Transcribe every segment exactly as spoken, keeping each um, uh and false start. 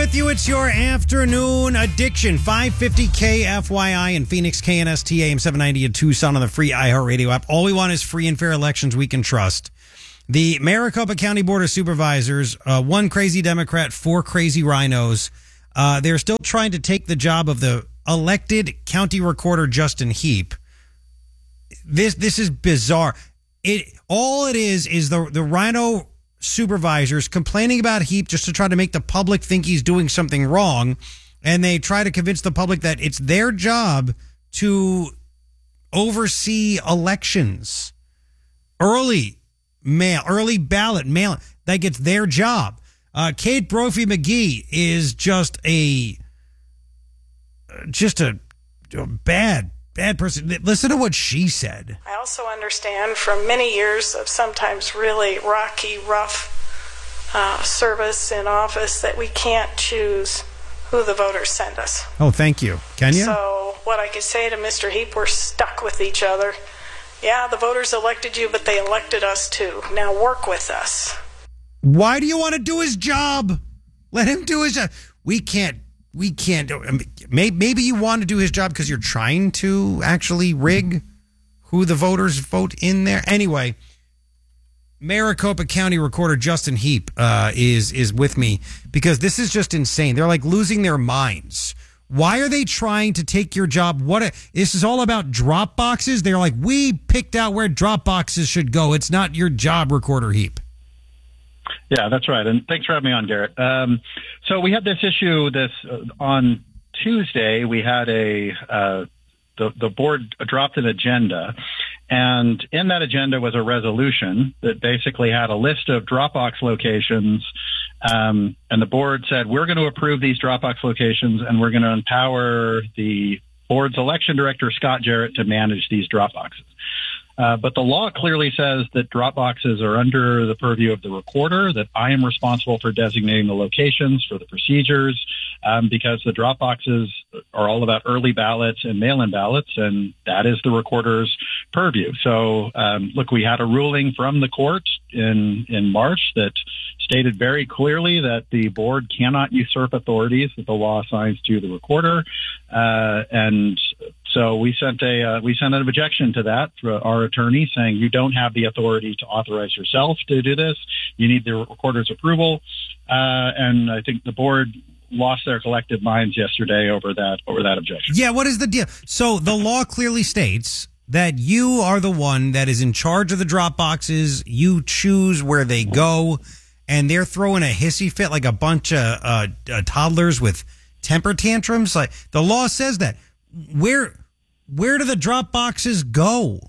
with you. It's your afternoon addiction. five fifty K F Y I in Phoenix, K N S T A M seven ninety in Tucson on the free iHeartRadio app. All we want is free and fair elections we can trust. The Maricopa County Board of Supervisors, uh, one crazy Democrat, four crazy rhinos. Uh, they're still trying to take the job of the elected county recorder, Justin Heap. This this is bizarre. It all it is is the the rhino supervisors complaining about Heap just to try to make the public think he's doing something wrong, and they try to convince the public that it's their job to oversee elections, early mail, early ballot mail. Like it's their job. Uh, Kate Brophy McGee is just a just a, a bad. Bad person. Listen to what she said. I also understand from many years of sometimes really rocky, rough uh, service in office that we can't choose who the voters send us. Oh, thank you. Can you? So what I could say to Mister Heap, we're stuck with each other. Yeah, the voters elected you, but they elected us too. Now work with us. Why do you want to do his job? Let him do his job. We can't. We can't do it. Maybe you want to do his job because you're trying to actually rig who the voters vote in there. Anyway, Maricopa County Recorder Justin Heap uh, is is with me because this is just insane. They're like losing their minds. Why are they trying to take your job? What a, this is all about drop boxes. They're like, we picked out where drop boxes should go. It's not your job, Recorder Heap. Yeah, that's right. And thanks for having me on, Garrett. Um, so we had this issue this uh, on Tuesday. We had a uh, the, the board dropped an agenda, and in that agenda was a resolution that basically had a list of Dropbox locations. Um, and the board said, we're going to approve these Dropbox locations, and we're going to empower the board's election director, Scott Jarrett, to manage these Dropboxes. Uh, but the law clearly says that drop boxes are under the purview of the recorder, that I am responsible for designating the locations, for the procedures, um, because the drop boxes are all about early ballots and mail-in ballots, and that is the recorder's purview. So, um, look, we had a ruling from the court in, in March that stated very clearly that the board cannot usurp authorities that the law assigns to the recorder, uh, and so we sent a uh, we sent an objection to that for our attorney, saying you don't have the authority to authorize yourself to do this. You need the recorder's approval, uh, and I think the board lost their collective minds yesterday over that over that objection. Yeah, what is the deal? So the law clearly states that you are the one that is in charge of the drop boxes. You choose where they go, and they're throwing a hissy fit like a bunch of uh, uh, toddlers with temper tantrums. Like the law says that. Where where do the drop boxes go?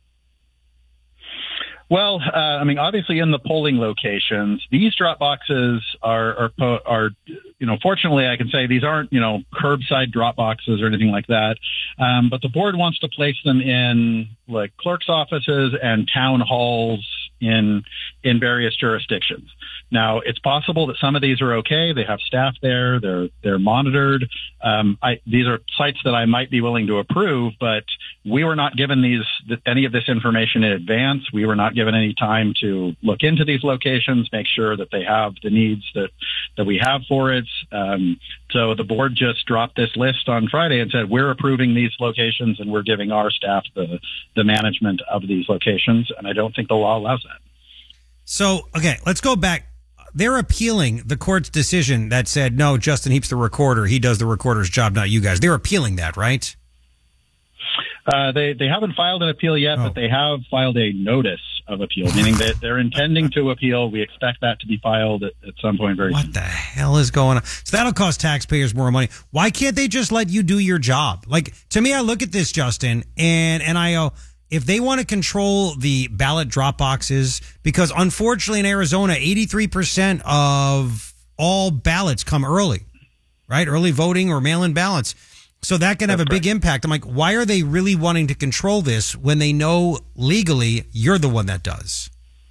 Well, uh, I mean, obviously in the polling locations, these drop boxes are, are, are, you know, fortunately I can say these aren't, you know, curbside drop boxes or anything like that. Um, but the board wants to place them in like clerk's offices and town halls in, in various jurisdictions. Now, it's possible that some of these are okay. They have staff there. They're they're monitored. Um, I, these are sites that I might be willing to approve, but we were not given these any of this information in advance. We were not given any time to look into these locations, make sure that they have the needs that, that we have for it. Um, so the board just dropped this list on Friday and said, we're approving these locations and we're giving our staff the, the management of these locations. And I don't think the law allows that. So, okay, let's go back. They're appealing the court's decision that said, no, Justin Heap's the recorder. He does the recorder's job, not you guys. They're appealing that, right? Uh, they, they haven't filed an appeal yet, oh. but they have filed a notice of appeal, meaning that they're intending to appeal. We expect that to be filed at, at some point very what soon. What the hell is going on? So that'll cost taxpayers more money. Why can't they just let you do your job? Like, to me, I look at this, Justin, and, and I go, if they want to control the ballot drop boxes, because unfortunately in Arizona, eighty-three percent of all ballots come early, right? Early voting or mail-in ballots. So that can have That's a big correct. impact. I'm like, why are they really wanting to control this when they know legally you're the one that does?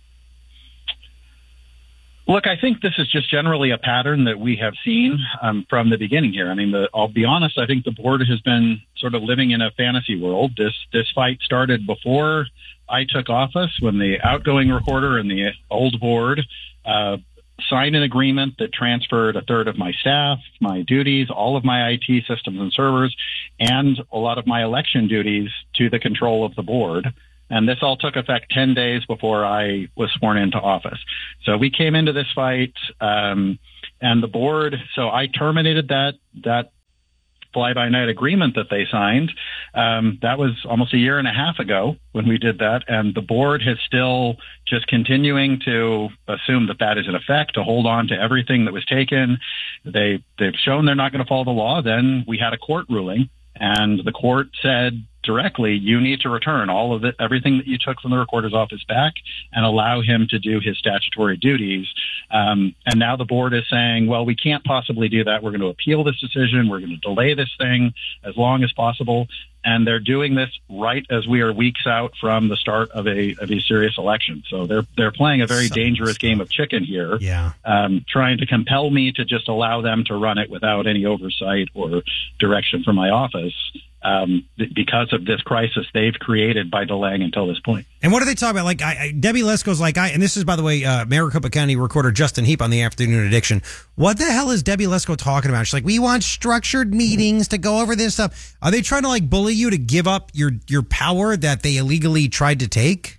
Look, I think this is just generally a pattern that we have seen um, from the beginning here. I mean, the, I'll be honest, I think the board has been sort of living in a fantasy world. This this fight started before I took office, when the outgoing recorder and the old board uh, signed an agreement that transferred a third of my staff, my duties, all of my I T systems and servers, and a lot of my election duties to the control of the board. And this all took effect ten days before I was sworn into office. So we came into this fight, um, and the board, so I terminated that, that fly-by-night agreement that they signed. Um, that was almost a year and a half ago when we did that, and the board has still just continuing to assume that that is in effect, to hold on to everything that was taken. They, they've shown they're not going to follow the law. Then we had a court ruling, and the court said directly, you need to return all of it, everything that you took from the recorder's office back, and allow him to do his statutory duties. Um, and now the board is saying, well, we can't possibly do that. We're going to appeal this decision. We're going to delay this thing as long as possible. And they're doing this right as we are weeks out from the start of a of a serious election. So they're they're playing a very Something dangerous game of chicken here, yeah. um, trying to compel me to just allow them to run it without any oversight or direction from my office. Um, because of this crisis they've created by delaying until this point. And what are they talking about? Like, I, I, Debbie Lesko's like, I, and this is, by the way, uh, Maricopa County Recorder Justin Heap on the Afternoon Addiction. What the hell is Debbie Lesko talking about? She's like, we want structured meetings to go over this stuff. Are they trying to like bully you to give up your, your power that they illegally tried to take?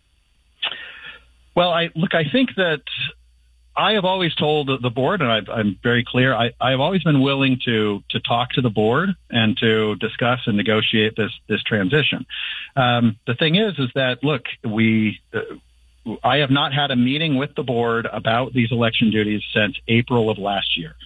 Well, I look, I think that I have always told the board, and I've, I'm very clear, I, I've always been willing to to talk to the board and to discuss and negotiate this this transition. Um, the thing is, is that, look, we, uh, I have not had a meeting with the board about these election duties since April of last year.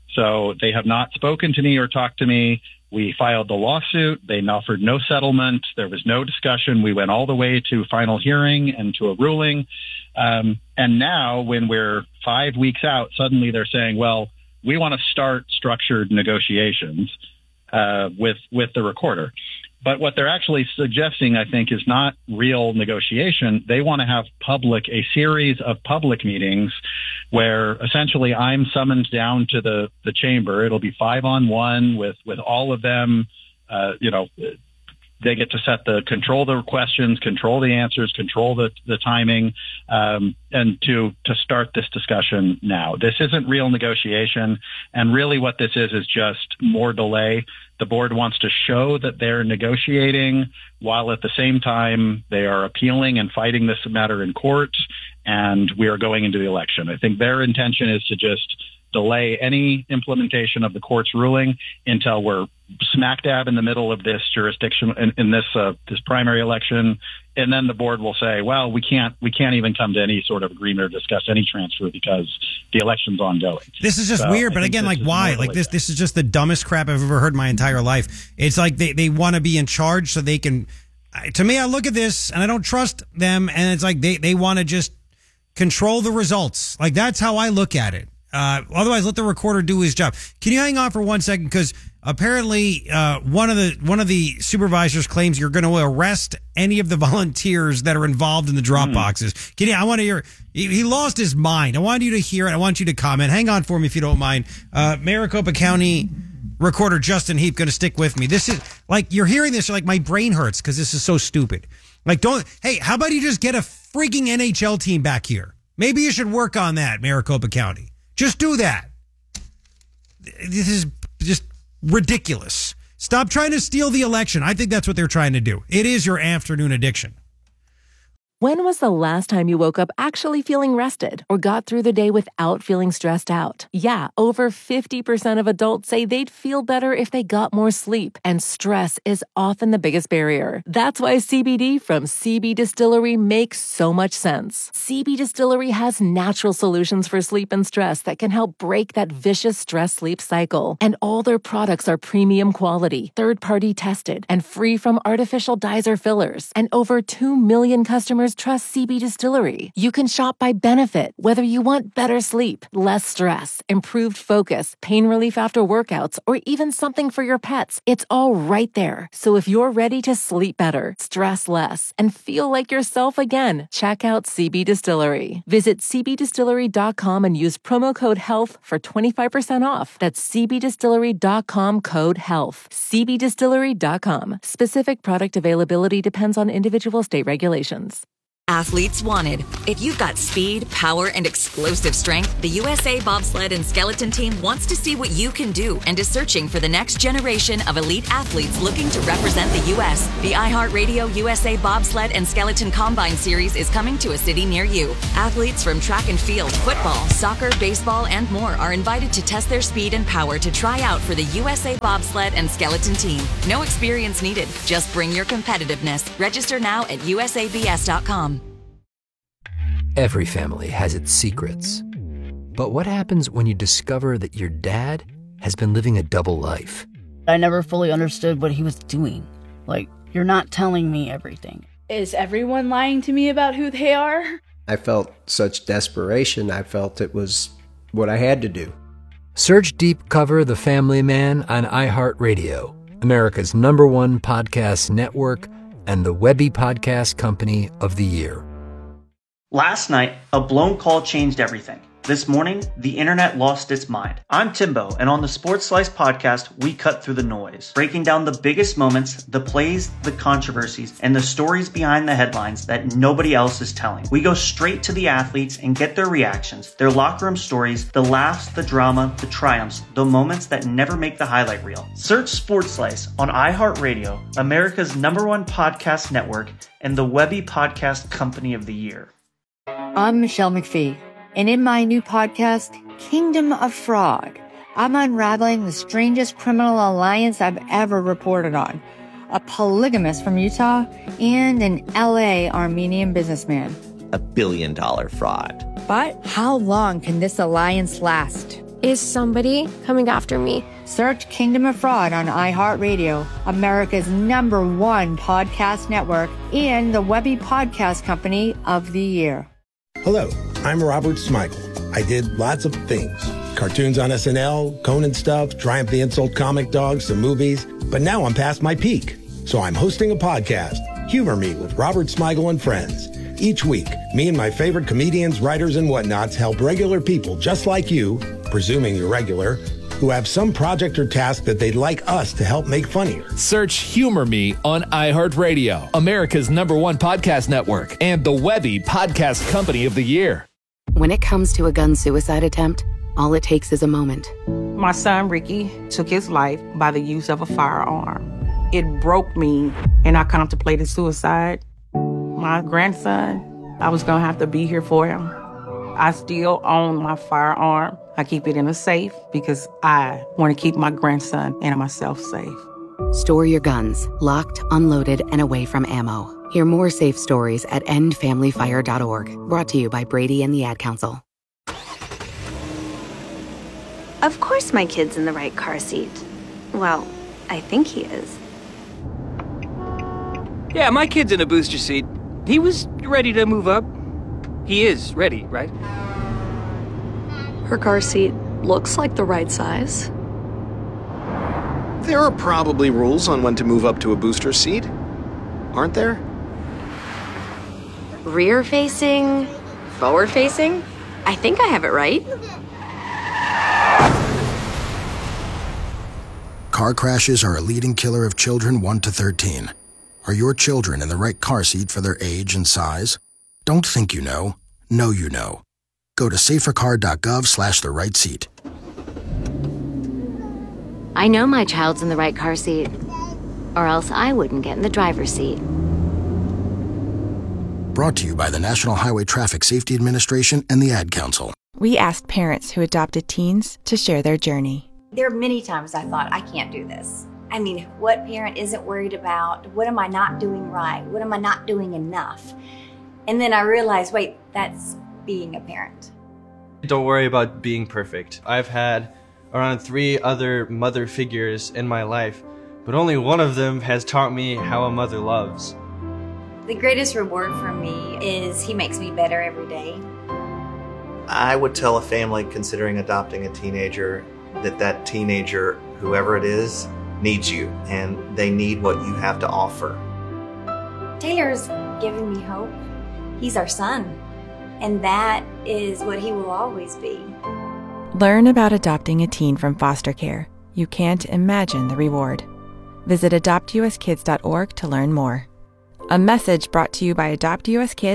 So they have not spoken to me or talked to me. We filed the lawsuit. They offered no settlement. There was no discussion. We went all the way to final hearing and to a ruling. Um, and now when we're five weeks out, suddenly they're saying, well, we want to start structured negotiations uh, with with the recorder. But what they're actually suggesting, I think, is not real negotiation. They want to have public, a series of public meetings where essentially I'm summoned down to the, the chamber. It'll be five on one with, with all of them. Uh, you know, they get to set the, control the questions, control the answers, control the, the timing, um, and to, to start this discussion now. This isn't real negotiation. And really what this is, is just more delay. The board wants to show that they're negotiating while at the same time they are appealing and fighting this matter in court, and we are going into the election. I think their intention is to just delay any implementation of the court's ruling until we're smack dab in the middle of this jurisdiction in, in this uh, this primary election, and then the board will say, well, we can't we can't even come to any sort of agreement or discuss any transfer because the election's ongoing. This is just so weird, but again, like why? Like this this is just the dumbest crap I've ever heard in my entire life. It's like they, they want to be in charge so they can. To me, I look at this and I don't trust them, and it's like they, they want to just control the results. Like that's how I look at it. Uh, otherwise, let the recorder do his job. Can you hang on for one second? Because apparently, uh, one of the one of the supervisors claims you're going to arrest any of the volunteers that are involved in the drop mm. boxes. Can you? I want to hear. He, he lost his mind. I want you to hear it. I want you to comment. Hang on for me if you don't mind. Uh, Maricopa County Recorder Justin Heap going to stick with me. This is like you're hearing this. You're like my brain hurts because this is so stupid. Like don't. Hey, how about you just get a freaking N H L team back here? Maybe you should work on that, Maricopa County. Just do that. This is just ridiculous. Stop trying to steal the election. I think that's what they're trying to do. It is your afternoon addiction. When was the last time you woke up actually feeling rested or got through the day without feeling stressed out? Yeah, over fifty percent of adults say they'd feel better if they got more sleep, and stress is often the biggest barrier. That's why C B D from C B Distillery makes so much sense. C B Distillery has natural solutions for sleep and stress that can help break that vicious stress-sleep cycle. And all their products are premium quality, third-party tested, and free from artificial dyes or fillers. And over two million customers trust C B Distillery. You can shop by benefit, whether you want better sleep, less stress, improved focus, pain relief after workouts, or even something for your pets. It's all right there. So if you're ready to sleep better, stress less, and feel like yourself again, check out C B Distillery. Visit c b distillery dot com and use promo code HEALTH for twenty-five percent off. That's c b distillery dot com code HEALTH. c b distillery dot com. Specific product availability depends on individual state regulations. Athletes wanted. If you've got speed, power, and explosive strength, the U S A Bobsled and Skeleton Team wants to see what you can do and is searching for the next generation of elite athletes looking to represent the U S. The iHeartRadio U S A Bobsled and Skeleton Combine Series is coming to a city near you. Athletes from track and field, football, soccer, baseball, and more are invited to test their speed and power to try out for the U S A Bobsled and Skeleton Team. No experience needed. Just bring your competitiveness. Register now at U S A B S dot com. Every family has its secrets. But what happens when you discover that your dad has been living a double life? I never fully understood what he was doing. Like, you're not telling me everything. Is everyone lying to me about who they are? I felt such desperation. I felt it was what I had to do. Search Deep Cover The Family Man on iHeartRadio, America's number one podcast network, and the Webby Podcast Company of the Year. Last night, a blown call changed everything. This morning, the internet lost its mind. I'm Timbo, and on the Sports Slice podcast, we cut through the noise, breaking down the biggest moments, the plays, the controversies, and the stories behind the headlines that nobody else is telling. We go straight to the athletes and get their reactions, their locker room stories, the laughs, the drama, the triumphs, the moments that never make the highlight reel. Search Sports Slice on iHeartRadio, America's number one podcast network, and the Webby Podcast Company of the Year. I'm Michelle McPhee. And in my new podcast, Kingdom of Fraud, I'm unraveling the strangest criminal alliance I've ever reported on. A polygamist from Utah and an L A Armenian businessman. A billion dollar fraud. But how long can this alliance last? Is somebody coming after me? Search Kingdom of Fraud on iHeartRadio, America's number one podcast network, and the Webby Podcast Company of the Year. Hello, I'm Robert Smigel. I did lots of things. Cartoons on S N L, Conan stuff, Triumph the Insult Comic Dog, some movies. But now I'm past my peak. So I'm hosting a podcast, Humor Me with Robert Smigel and Friends. Each week, me and my favorite comedians, writers, and whatnots help regular people just like you, presuming you're regular, who have some project or task that they'd like us to help make funnier. Search Humor Me on iHeartRadio, America's number one podcast network, and the Webby Podcast Company of the Year. When it comes to a gun suicide attempt, all it takes is a moment. My son, Ricky, took his life by the use of a firearm. It broke me, and I contemplated suicide. My grandson, I was going to have to be here for him. I still own my firearm. I keep it in a safe because I want to keep my grandson and myself safe. Store your guns, locked, unloaded, and away from ammo. Hear more safe stories at end family fire dot org. Brought to you by Brady and the Ad Council. Of course my kid's in the right car seat. Well, I think he is. Yeah, my kid's in a booster seat. He was ready to move up. He is ready, right? Her car seat looks like the right size. There are probably rules on when to move up to a booster seat, aren't there? Rear facing, forward facing. I think I have it right. Car crashes are a leading killer of children one to thirteen. Are your children in the right car seat for their age and size? Don't think you know. Know you know. Go to safercar.gov slash the right seat. I know my child's in the right car seat, or else I wouldn't get in the driver's seat. Brought to you by the National Highway Traffic Safety Administration and the Ad Council. We asked parents who adopted teens to share their journey. There are many times I thought, I can't do this. I mean, what parent isn't worried about? What am I not doing right? What am I not doing enough? And then I realized, wait, that's being a parent. Don't worry about being perfect. I've had around three other mother figures in my life, but only one of them has taught me how a mother loves. The greatest reward for me is he makes me better every day. I would tell a family considering adopting a teenager that that teenager, whoever it is, needs you, and they need what you have to offer. Taylor's given me hope. He's our son, and that is what he will always be. Learn about adopting a teen from foster care. You can't imagine the reward. Visit adopt u s kids dot org to learn more. A message brought to you by Adopt U S Kids,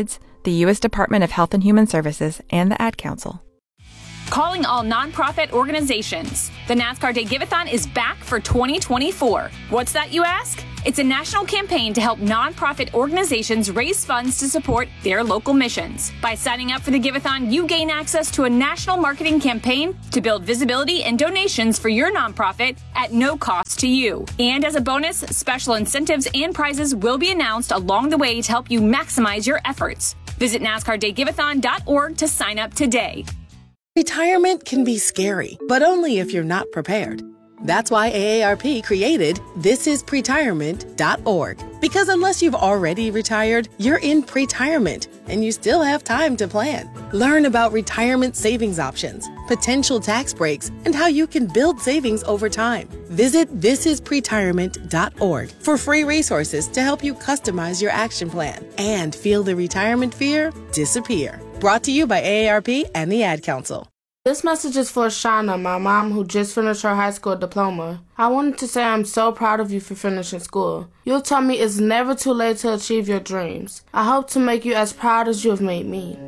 the U S Department of Health and Human Services, and the Ad Council. Calling all nonprofit organizations. The NASCAR Day Giveathon is back for twenty twenty-four. What's that, you ask? It's a national campaign to help nonprofit organizations raise funds to support their local missions. By signing up for the Giveathon, you gain access to a national marketing campaign to build visibility and donations for your nonprofit at no cost to you. And as a bonus, special incentives and prizes will be announced along the way to help you maximize your efforts. Visit NASCAR Day Giveathon dot org to sign up today. Retirement can be scary, but only if you're not prepared. That's why A A R P created this is pretirement dot org. Because unless you've already retired, you're in pretirement, and you still have time to plan. Learn about retirement savings options, potential tax breaks, and how you can build savings over time. Visit this is pretirement dot org for free resources to help you customize your action plan and feel the retirement fear disappear. Brought to you by A A R P and the Ad Council. This message is for Shauna, my mom, who just finished her high school diploma. I wanted to say I'm so proud of you for finishing school. You taught me it's never too late to achieve your dreams. I hope to make you as proud as you have made me.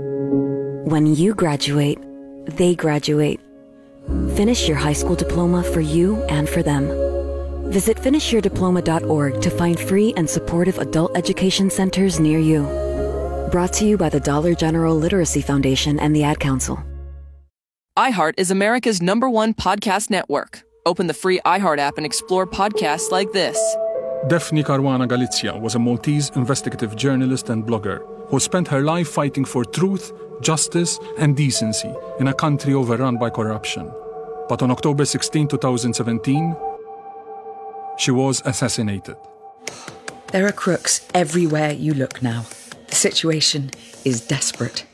When you graduate, they graduate. Finish your high school diploma for you and for them. Visit finish your diploma dot org to find free and supportive adult education centers near you. Brought to you by the Dollar General Literacy Foundation and the Ad Council. iHeart is America's number one podcast network. Open the free iHeart app and explore podcasts like this. Daphne Caruana Galizia was a Maltese investigative journalist and blogger who spent her life fighting for truth, justice, and decency in a country overrun by corruption. But on October sixteenth, twenty seventeen, she was assassinated. There are crooks everywhere you look now. The situation is desperate.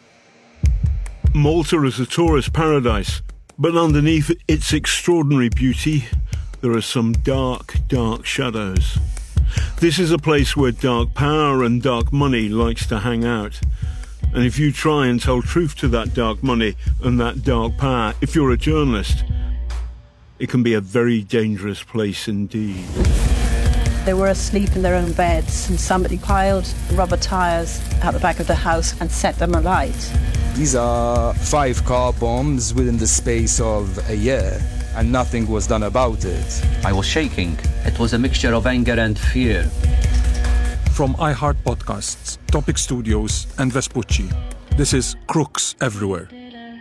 Malta is a tourist paradise, but underneath its extraordinary beauty, there are some dark, dark shadows. This is a place where dark power and dark money likes to hang out. And if you try and tell truth to that dark money and that dark power, if you're a journalist, it can be a very dangerous place indeed. They were asleep in their own beds, and somebody piled rubber tyres out the back of the house and set them alight. These are five car bombs within the space of a year, and nothing was done about it. I was shaking. It was a mixture of anger and fear. From iHeart Podcasts, Topic Studios, and Vespucci, this is Crooks Everywhere.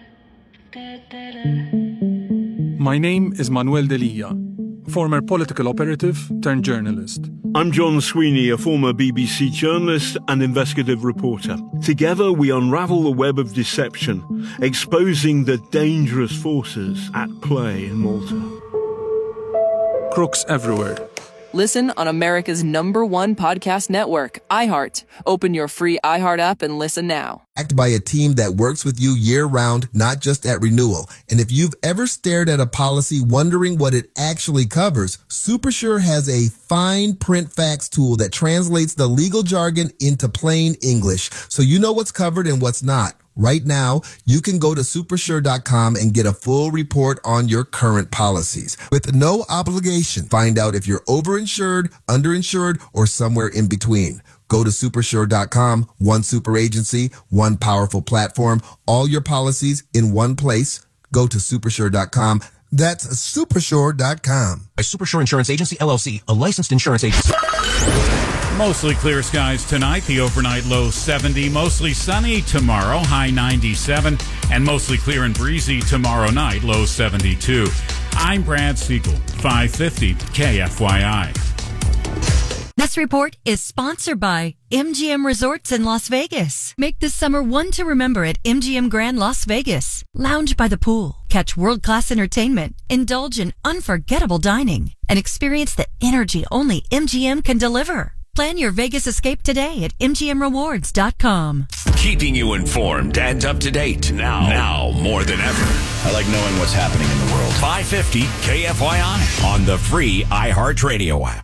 My name is Manuel Delia, former political operative turned journalist. I'm John Sweeney, a former B B C journalist and investigative reporter. Together we unravel the web of deception, exposing the dangerous forces at play in Malta. Crooks Everywhere. Listen on America's number one podcast network, iHeart. Open your free iHeart app and listen now. Backed by a team that works with you year-round, not just at renewal. And if you've ever stared at a policy wondering what it actually covers, SuperSure has a fine print facts tool that translates the legal jargon into plain English, so you know what's covered and what's not. Right now, you can go to supersure dot com and get a full report on your current policies. With no obligation, find out if you're overinsured, underinsured, or somewhere in between. Go to supersure dot com, one super agency, one powerful platform, all your policies in one place. Go to supersure dot com. That's supersure dot com. A Supersure Insurance Agency, L L C, a licensed insurance agency. Mostly clear skies tonight. The overnight low seventy. Mostly sunny tomorrow, high ninety-seven. And mostly clear and breezy tomorrow night, low seventy-two. I'm Brad Siegel, five fifty K F Y I. This report is sponsored by M G M Resorts in Las Vegas. Make this summer one to remember at M G M Grand Las Vegas. Lounge by the pool, catch world-class entertainment, indulge in unforgettable dining, and experience the energy only M G M can deliver. Plan your Vegas escape today at M G M rewards dot com. Keeping you informed and up to date now, now more than ever. I like knowing what's happening in the world. five fifty K F Y I on the free iHeartRadio app.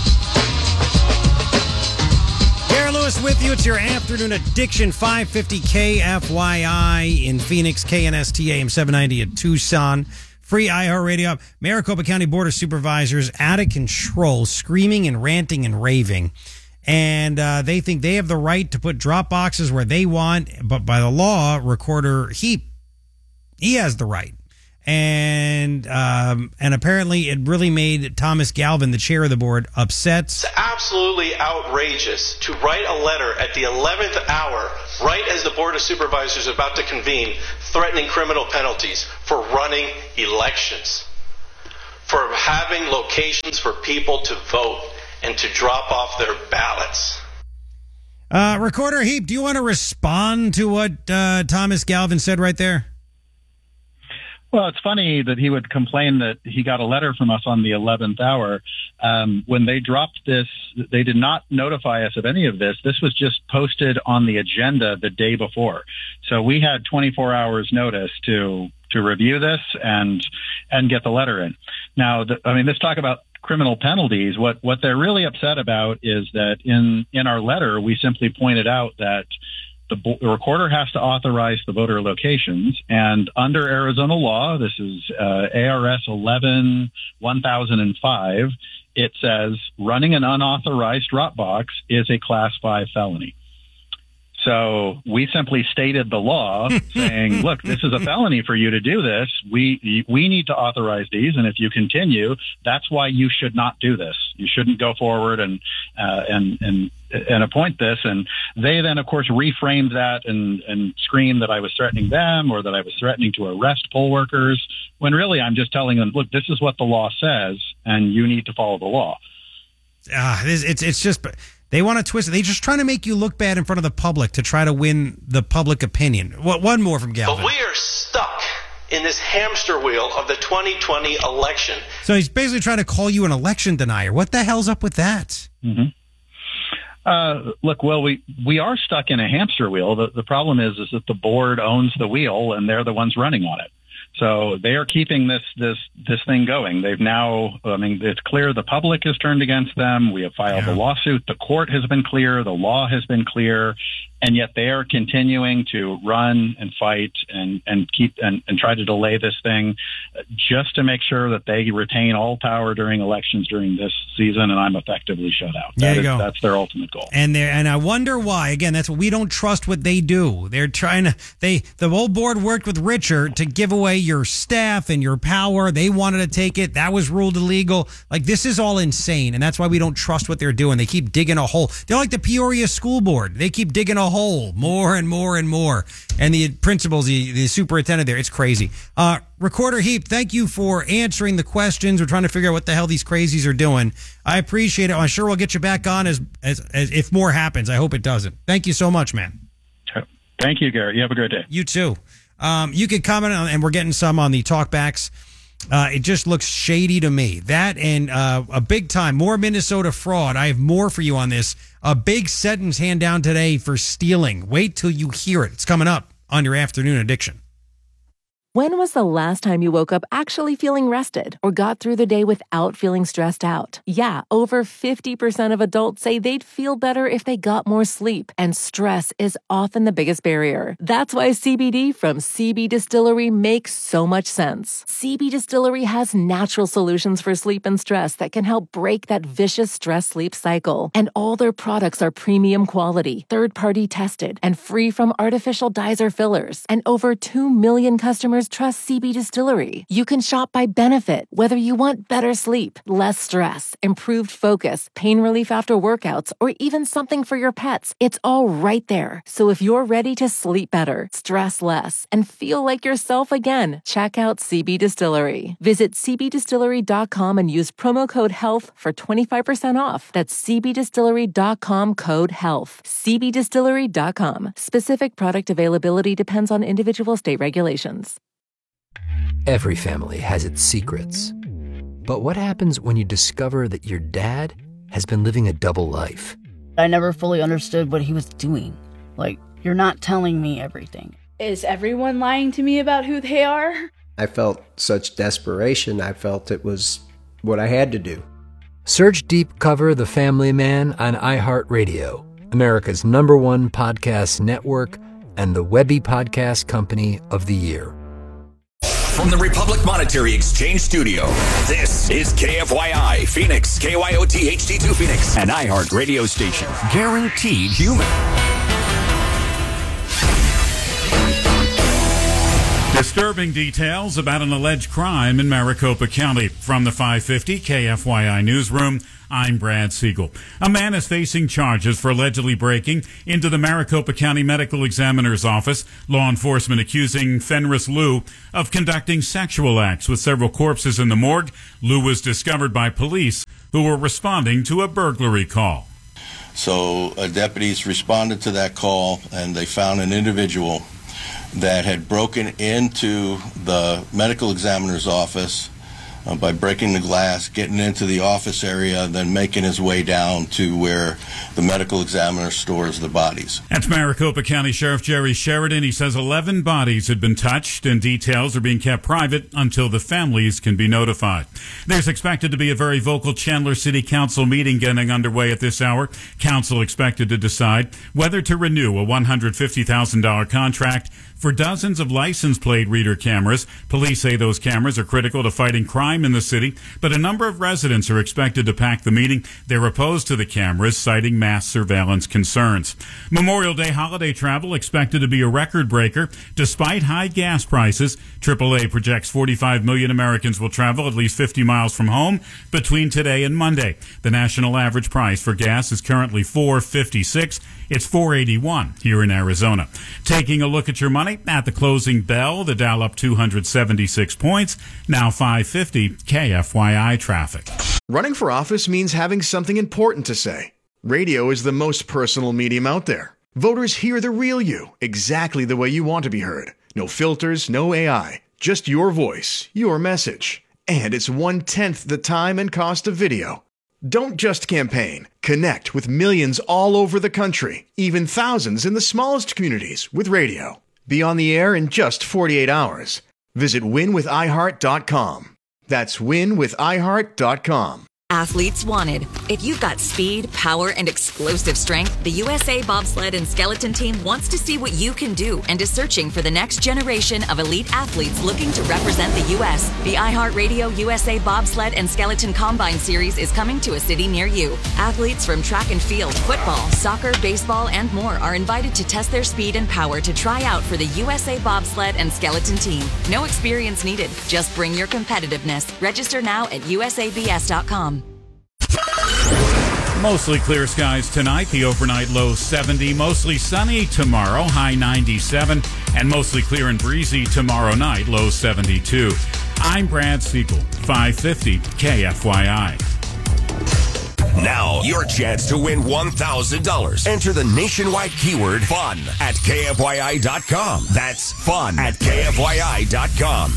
Gary Lewis with you. It's your afternoon addiction. five fifty K F Y I in Phoenix, K N S T A M seven ninety in Tucson. Free iHeartRadio app. Maricopa County Board of Supervisors out of control, screaming and ranting and raving and uh, they think they have the right to put drop boxes where they want, but by the law, Recorder Heap, he has the right. And um, and apparently it really made Thomas Galvin, the chair of the board, upset. It's absolutely outrageous to write a letter at the eleventh hour, right as the Board of Supervisors is about to convene, threatening criminal penalties for running elections, for having locations for people to vote and to drop off their ballots. Uh, Recorder Heap, do you want to respond to what uh, Thomas Galvin said right there? Well, it's funny that he would complain that he got a letter from us on the eleventh hour. Um, when they dropped this, they did not notify us of any of this. This was just posted on the agenda the day before. So we had twenty-four hours notice to to review this and and get the letter in. Now, the, I mean, let's talk about criminal penalties. What what they're really upset about is that in, in our letter, we simply pointed out that The, bo- the recorder has to authorize the voter locations, and under Arizona law, this is uh, A R S eleven one thousand five, it says running an unauthorized drop box is a class five felony. So we simply stated the law saying, look, this is a felony for you to do this. We we need to authorize these. And if you continue, that's why you should not do this. You shouldn't go forward and uh, and and and appoint this. And they then, of course, reframed that and, and screamed that I was threatening them or that I was threatening to arrest poll workers, when really I'm just telling them, look, this is what the law says, and you need to follow the law. Uh, it's, it's, it's just... They want to twist it. They're just trying to make you look bad in front of the public to try to win the public opinion. What, one more from Galvin. But we are stuck in this hamster wheel of the twenty twenty election. So he's basically trying to call you an election denier. What the hell's up with that? Mm-hmm. Uh, look, well, we, we are stuck in a hamster wheel. The, the problem is, is that the board owns the wheel and they're the ones running on it. So they are keeping this, this, this thing going. They've now, I mean, it's clear the public has turned against them. We have filed yeah. a lawsuit. The court has been clear. The law has been clear. And yet they are continuing to run and fight and, and keep and, and try to delay this thing just to make sure that they retain all power during elections during this season. And I'm effectively shut out. There that you is, go. That's their ultimate goal. And they and I wonder why. Again, that's what we don't trust what they do. They're trying to, they, the whole board worked with Richard to give away your staff and your power. They wanted to take it. That was ruled illegal. Like, this is all insane. And that's why we don't trust what they're doing. They keep digging a hole. They're like the Peoria School Board. They keep digging a hole more and more and more. And the principals, the, the superintendent there, it's crazy. Uh, Recorder Heap, thank you for answering the questions. We're trying to figure out what the hell these crazies are doing. I appreciate it. I'm sure we'll get you back on as, as, as if more happens. I hope it doesn't. Thank you so much, man. Thank you, Garrett. You have a great day. You too. Um, you can comment on, and we're getting some on the talkbacks. Uh, it just looks shady to me. That and uh, a big time, more Minnesota fraud. I have more for you on this. A big sentence hand down today for stealing. Wait till you hear it. It's coming up on your Afternoon Addiction. When was the last time you woke up actually feeling rested or got through the day without feeling stressed out? Yeah, over fifty percent of adults say they'd feel better if they got more sleep, and stress is often the biggest barrier. That's why C B D from C B Distillery makes so much sense. C B Distillery has natural solutions for sleep and stress that can help break that vicious stress-sleep cycle. And all their products are premium quality, third-party tested, and free from artificial dyes or fillers. And over two million customers trust C B Distillery. You can shop by benefit, whether you want better sleep, less stress, improved focus, pain relief after workouts, or even something for your pets. It's all right there. So if you're ready to sleep better, stress less, and feel like yourself again, check out C B Distillery. Visit c b distillery dot com and use promo code HEALTH for twenty-five percent off. That's c b distillery dot com code HEALTH. c b distillery dot com. Specific product availability depends on individual state regulations. Every family has its secrets. But what happens when you discover that your dad has been living a double life? I never fully understood what he was doing. Like, you're not telling me everything. Is everyone lying to me about who they are? I felt such desperation. I felt it was what I had to do. Search Deep Cover The Family Man on iHeartRadio, America's number one podcast network and the Webby Podcast Company of the Year. From the Republic Monetary Exchange Studio, this is K F Y I Phoenix, K Y O T H D two Phoenix, an iHeart radio station. Guaranteed human. Disturbing details about an alleged crime in Maricopa County. From the five fifty K F Y I newsroom, I'm Brad Siegel. A man is facing charges for allegedly breaking into the Maricopa County Medical Examiner's office. Law enforcement accusing Fenris Liu of conducting sexual acts with several corpses in the morgue. Liu was discovered by police who were responding to a burglary call. So uh, deputies responded to that call, and they found an individual that had broken into the medical examiner's office uh, by breaking the glass, getting into the office area, then making his way down to where the medical examiner stores the bodies. That's Maricopa County Sheriff Jerry Sheridan. He says eleven bodies had been touched and details are being kept private until the families can be notified. There's expected to be a very vocal Chandler City Council meeting getting underway at this hour. Council expected to decide whether to renew a one hundred fifty thousand dollars contract for dozens of license plate reader cameras. Police say those cameras are critical to fighting crime in the city, but a number of residents are expected to pack the meeting. They're opposed to the cameras, citing mass surveillance concerns. Memorial Day holiday travel expected to be a record breaker despite high gas prices. triple A projects forty-five million Americans will travel at least fifty miles from home between today and Monday. The national average price for gas is currently four fifty-six. It's four eighty-one here in Arizona. Taking a look at your money at the closing bell, the Dow up two hundred seventy-six points, now five fifty K F Y I traffic. Running for office means having something important to say. Radio is the most personal medium out there. Voters hear the real you, exactly the way you want to be heard. No filters, no A I, just your voice, your message. And it's one-tenth the time and cost of video. Don't just campaign. Connect with millions all over the country, even thousands in the smallest communities with radio. Be on the air in just forty-eight hours. Visit win with i heart dot com. That's win with i heart dot com. Athletes wanted. If you've got speed, power, and explosive strength, the U S A Bobsled and Skeleton Team wants to see what you can do and is searching for the next generation of elite athletes looking to represent the U S The iHeartRadio U S A Bobsled and Skeleton Combine Series is coming to a city near you. Athletes from track and field, football, soccer, baseball, and more are invited to test their speed and power to try out for the U S A Bobsled and Skeleton Team. No experience needed. Just bring your competitiveness. Register now at U S A B S dot com. Mostly clear skies tonight. The overnight low seventy. Mostly sunny tomorrow. High ninety-seven. And mostly clear and breezy tomorrow night. Low seventy-two. I'm Brad Siegel. five fifty K F Y I. Now, your chance to win one thousand dollars. Enter the nationwide keyword FUN at K F Y I dot com. That's FUN at K F Y I dot com.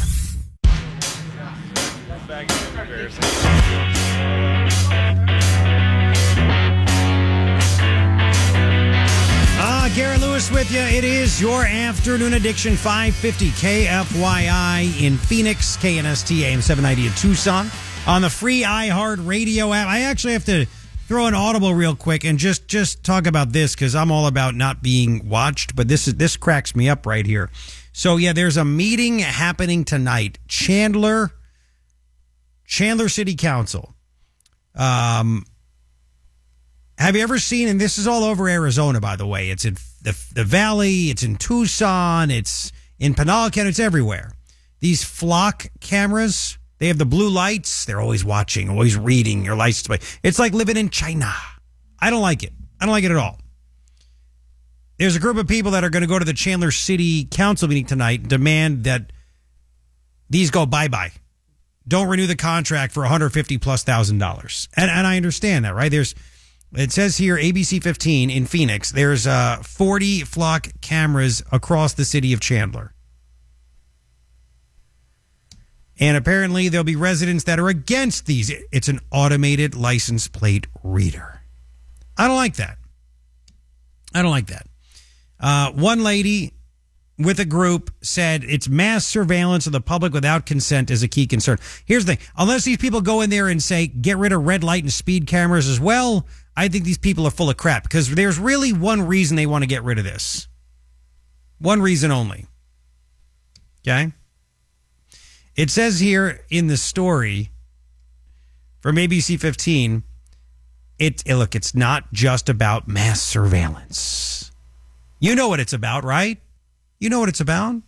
Ah, Garrett Lewis with you. It is your afternoon addiction, five fifty K F Y I in Phoenix, K N S T A M seven ninety in Tucson. On the free iHeart Radio app. I actually have to throw an audible real quick and just, just talk about this because I'm all about not being watched, but this is this cracks me up right here. So, yeah, there's a meeting happening tonight. Chandler, Chandler City Council. Um... Have you ever seen, and this is all over Arizona, by the way, it's in the, the Valley, it's in Tucson, it's in Pinal County, it's everywhere. These flock cameras, they have the blue lights, they're always watching, always reading your license plate. It's like living in China. I don't like it. I don't like it at all. There's a group of people that are going to go to the Chandler City Council meeting tonight and demand that these go bye-bye. Don't renew the contract for one hundred fifty plus thousand dollars. And, and I understand that, right? There's... It says here, A B C fifteen in Phoenix, there's uh, forty flock cameras across the city of Chandler. And apparently there'll be residents that are against these. It's an automated license plate reader. I don't like that. I don't like that. Uh, one lady with a group said it's mass surveillance of the public without consent is a key concern. Here's the thing. Unless these people go in there and say, get rid of red light and speed cameras as well, I think these people are full of crap because there's really one reason they want to get rid of this. One reason only. Okay? It says here in the story from A B C fifteen, it, it look, it's not just about mass surveillance. You know what it's about, right? You know what it's about?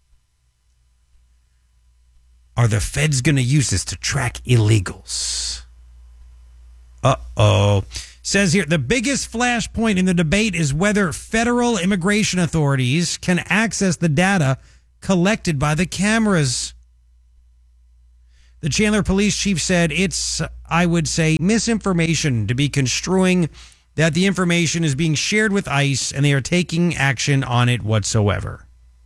Are the feds going to use this to track illegals? Uh-oh. Says here, the biggest flashpoint in the debate is whether federal immigration authorities can access the data collected by the cameras. The Chandler police chief said it's, I would say, misinformation to be construing that the information is being shared with ICE and they are taking action on it whatsoever.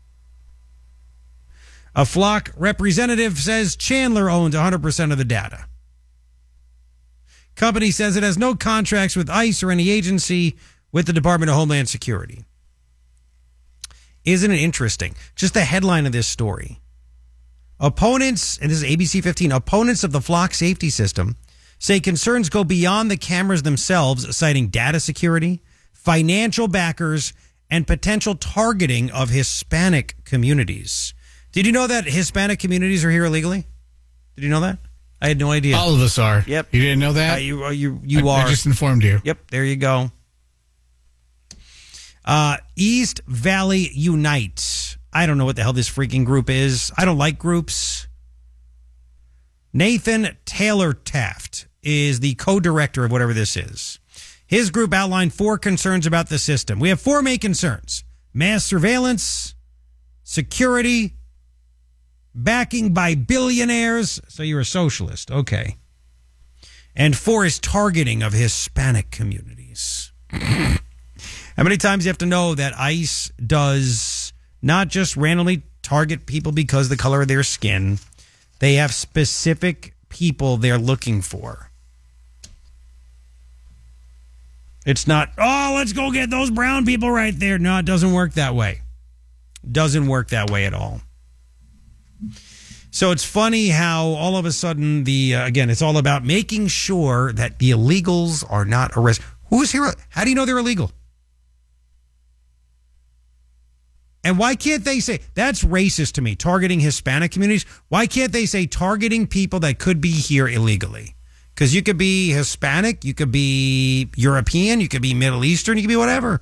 A Flock representative says Chandler owns one hundred percent of the data. Company says it has no contracts with ICE or any agency with the Department of Homeland Security. Isn't it interesting? Just the headline of this story. Opponents, and this is A B C fifteen, opponents of the Flock safety system say concerns go beyond the cameras themselves, citing data security, financial backers, and potential targeting of Hispanic communities. Did you know that Hispanic communities are here illegally? Did you know that? I had no idea. All of us are. Yep. You didn't know that? Uh, you you, you I, are. I just informed you. Yep, there you go. Uh, East Valley Unite. I don't know what the hell this freaking group is. I don't like groups. Nathan Taylor Taft is the co-director of whatever this is. His group outlined four concerns about the system. We have four main concerns: mass surveillance, security, backing by billionaires. So you're a socialist. Okay. And four is targeting of Hispanic communities. How many times you have to know that ICE does not just randomly target people because of the color of their skin. They have specific people they're looking for. It's not, oh, let's go get those brown people right there. No, it doesn't work that way. Doesn't work that way at all. So it's funny how all of a sudden, the uh, again, it's all about making sure that the illegals are not arrested. Who's here? How do you know they're illegal? And why can't they say, that's racist to me, targeting Hispanic communities? Why can't they say targeting people that could be here illegally? Because you could be Hispanic, you could be European, you could be Middle Eastern, you could be whatever.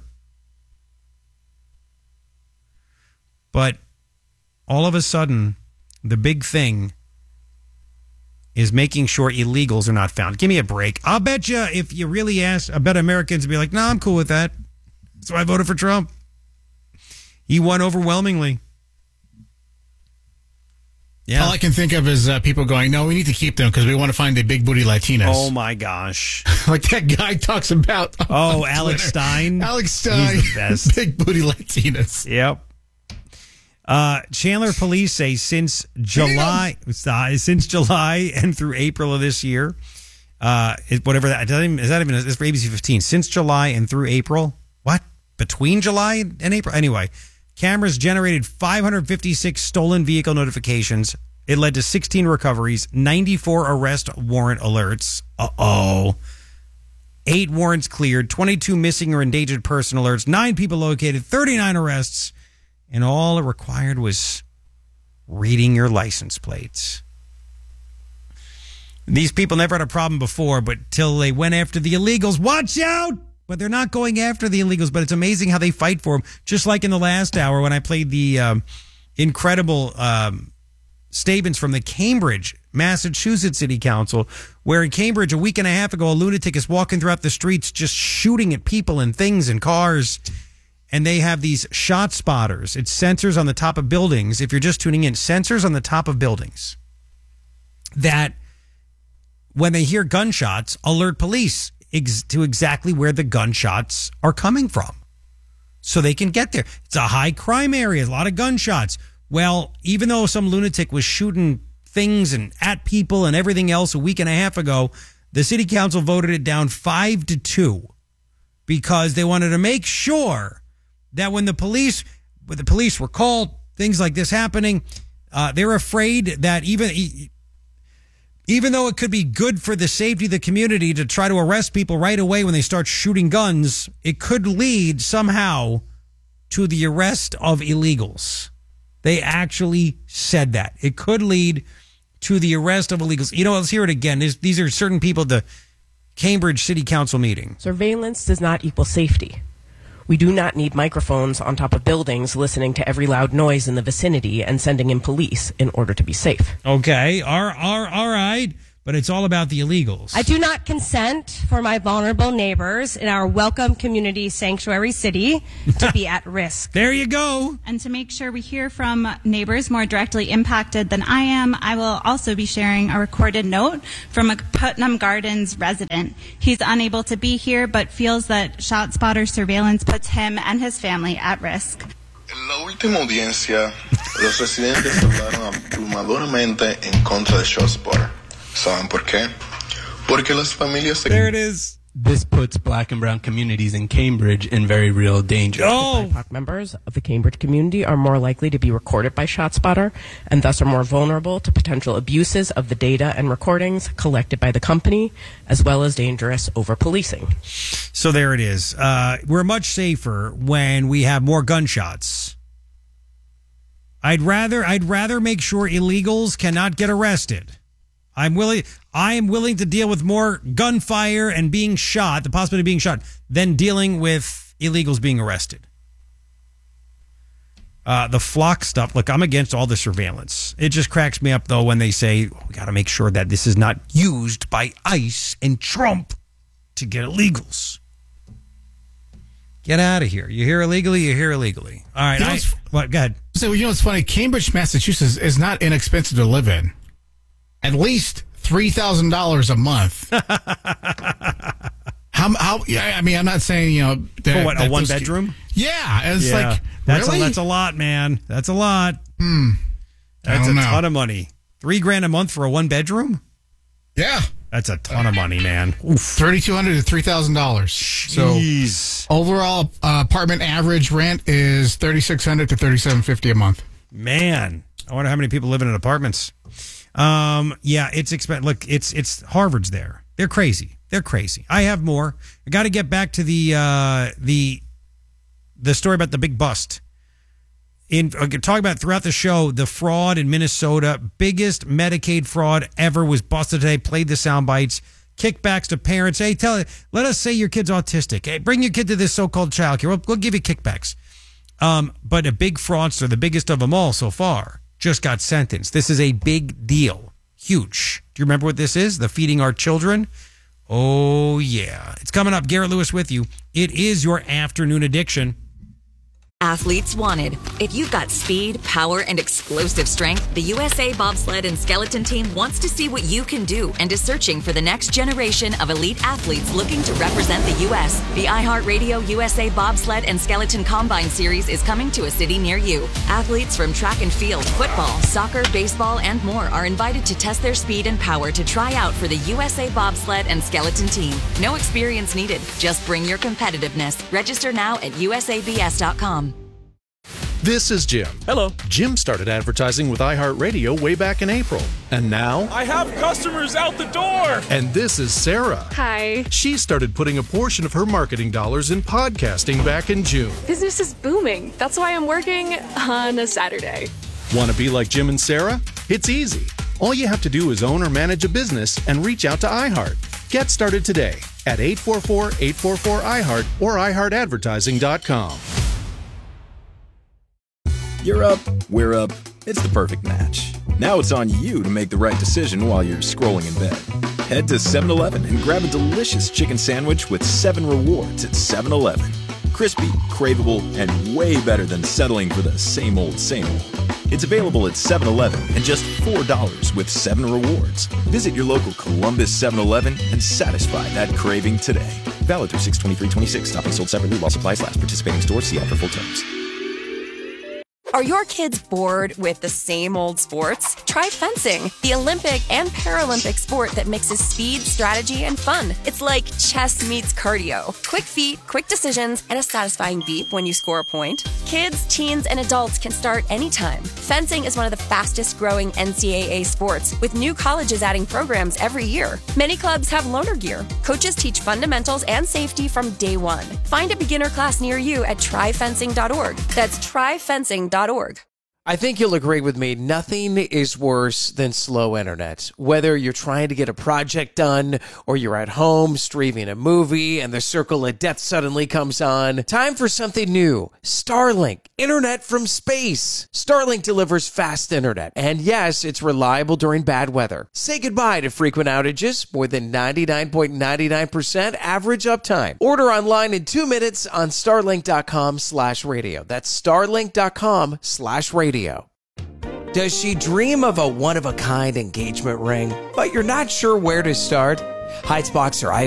But all of a sudden, the big thing is making sure illegals are not found. Give me a break. I'll bet you if you really ask, I bet Americans would be like, no, nah, I'm cool with that. That's why I voted for Trump. He won overwhelmingly. Yeah. All I can think of is uh, people going, no, we need to keep them because we want to find the big booty Latinas. Oh, my gosh. Like that guy talks about. Oh, Alex Stein. Alex Stein. He's the best. Big booty Latinas. Yep. Uh, Chandler police say since July, uh, since July and through April of this year, uh, it, whatever that, even, is that even, it's for A B C fifteen, since July and through April, what? Between July and April? Anyway, cameras generated five hundred fifty-six stolen vehicle notifications. It led to sixteen recoveries, ninety-four arrest warrant alerts. Uh-oh. Eight warrants cleared, twenty-two missing or endangered person alerts, nine people located, thirty-nine arrests, and all it required was reading your license plates. These people never had a problem before, but till they went after the illegals. Watch out! But they're not going after the illegals, but it's amazing how they fight for them. Just like in the last hour when I played the um, incredible um, statements from the Cambridge, Massachusetts City Council, where in Cambridge a week and a half ago, a lunatic is walking throughout the streets just shooting at people and things and cars. And they have these shot spotters. It's sensors on the top of buildings. If you're just tuning in, sensors on the top of buildings that when they hear gunshots, alert police ex- to exactly where the gunshots are coming from so they can get there. It's a high crime area, a lot of gunshots. Well, even though some lunatic was shooting things and at people and everything else a week and a half ago, the city council voted it down five to two because they wanted to make sure that when the police, when the police were called, things like this happening, uh, they're afraid that even even though it could be good for the safety of the community to try to arrest people right away when they start shooting guns, it could lead somehow to the arrest of illegals. They actually said that. It could lead to the arrest of illegals. You know, let's hear it again. There's, these are certain people at the Cambridge City Council meeting. Surveillance does not equal safety. We do not need microphones on top of buildings listening to every loud noise in the vicinity and sending in police in order to be safe. Okay, all, all, all right. But it's all about the illegals. I do not consent for my vulnerable neighbors in our welcome community sanctuary city to be at risk. There you go. And to make sure we hear from neighbors more directly impacted than I am, I will also be sharing a recorded note from a Putnam Gardens resident. He's unable to be here, but feels that ShotSpotter surveillance puts him and his family at risk. En la última audiencia, los residentes hablaron abrumadoramente en contra de ShotSpotter. ¿Saben por qué? Porque las familias... There it is. This puts black and brown communities in Cambridge in very real danger. Oh! B I P O C members of the Cambridge community are more likely to be recorded by ShotSpotter and thus are more vulnerable to potential abuses of the data and recordings collected by the company, as well as dangerous over-policing. So there it is. Uh, we're much safer when we have more gunshots. I'd rather I'd rather make sure illegals cannot get arrested. I'm willing. I am willing to deal with more gunfire and being shot, the possibility of being shot, than dealing with illegals being arrested. Uh, the flock stuff. Look, I'm against all the surveillance. It just cracks me up though when they say oh, we got to make sure that this is not used by ICE and Trump to get illegals. Get out of here. You're here illegally. You're here illegally. All right. You know I, what? Go ahead. So you know what's funny? Cambridge, Massachusetts is not inexpensive to live in. At least three thousand dollars a month. how, how, yeah, I mean, I'm not saying, you know. That, For what, a that one those, bedroom? Yeah. It's yeah. like, that's really? A, that's a lot, man. That's a lot. Hmm. That's a know. ton of money. Three grand a month for a one bedroom? Yeah. That's a ton of money, man. thirty-two hundred dollars to three thousand dollars. So overall uh, apartment average rent is thirty-six hundred dollars to thirty-seven fifty a month. Man, I wonder how many people live in apartments. Um, yeah, it's expensive. Look, it's it's Harvard's there. They're crazy. They're crazy. I have more. I got to get back to the uh, the the story about the big bust. In uh, talk about throughout the show, the fraud in Minnesota, biggest Medicaid fraud ever was busted today. Played the sound bites, kickbacks to parents. Hey, tell it. Let us say your kid's autistic. Hey, bring your kid to this so-called childcare. We'll, we'll give you kickbacks. Um, but a big fraudster, the biggest of them all so far, just got sentenced. This is a big deal. Huge. Do you remember what this is? The Feeding Our Children? Oh, yeah. It's coming up. Garrett Lewis with you. It is your afternoon addiction. Athletes wanted. If you've got speed, power, and explosive strength, the U S A Bobsled and Skeleton Team wants to see what you can do and is searching for the next generation of elite athletes looking to represent the U S. The iHeartRadio U S A Bobsled and Skeleton Combine Series is coming to a city near you. Athletes from track and field, football, soccer, baseball, and more are invited to test their speed and power to try out for the U S A Bobsled and Skeleton Team. No experience needed. Just bring your competitiveness. Register now at U S A B S dot com. This is Jim. Hello. Jim started advertising with iHeartRadio way back in April. And now... I have customers out the door! And this is Sarah. Hi. She started putting a portion of her marketing dollars in podcasting back in June. Business is booming. That's why I'm working on a Saturday. Want to be like Jim and Sarah? It's easy. All you have to do is own or manage a business and reach out to iHeart. Get started today at eight four four, eight four four, iHeart or i heart advertising dot com. You're up, we're up. It's the perfect match. Now it's on you to make the right decision while you're scrolling in bed. Head to seven eleven and grab a delicious chicken sandwich with seven rewards at seven eleven. Crispy, craveable, and way better than settling for the same old, same old. It's available at seven eleven and just four dollars with seven rewards. Visit your local Columbus seven eleven and satisfy that craving today. Valid through six twenty-three twenty-six. Topping sold separately while supplies last. Participating stores. See ad for full terms. Are your kids bored with the same old sports? Try fencing, the Olympic and Paralympic sport that mixes speed, strategy, and fun. It's like chess meets cardio. Quick feet, quick decisions, and a satisfying beep when you score a point. Kids, teens, and adults can start anytime. Fencing is one of the fastest growing N C double A sports, with new colleges adding programs every year. Many clubs have loaner gear. Coaches teach fundamentals and safety from day one. Find a beginner class near you at try fencing dot org. That's try fencing dot org. I think you'll agree with me. Nothing is worse than slow internet. Whether you're trying to get a project done or you're at home streaming a movie and the circle of death suddenly comes on, time for something new. Starlink, internet from space. Starlink delivers fast internet. And yes, it's reliable during bad weather. Say goodbye to frequent outages. More than ninety-nine point nine nine percent average uptime. Order online in two minutes on starlink.com slash radio. That's starlink.com slash radio. Does she dream of a one-of-a-kind engagement ring, but you're not sure where to start? Heights Boxer